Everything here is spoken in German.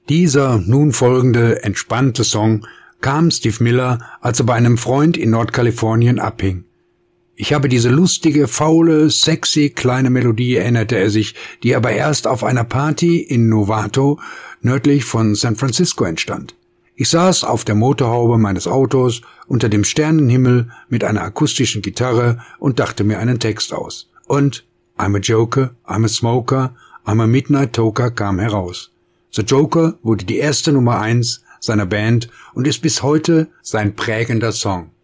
Dieser nun folgende entspannte Song kam Steve Miller, als er bei einem Freund in Nordkalifornien abhing. Ich habe diese lustige, faule, sexy kleine Melodie, erinnerte er sich, die aber erst auf einer Party in Novato, nördlich von San Francisco, entstand. Ich saß auf der Motorhaube meines Autos unter dem Sternenhimmel mit einer akustischen Gitarre und dachte mir einen Text aus. Und I'm a Joker, I'm a Smoker, I'm a Midnight Toker kam heraus. The Joker wurde die erste Nummer 1 seiner Band und ist bis heute sein prägender Song.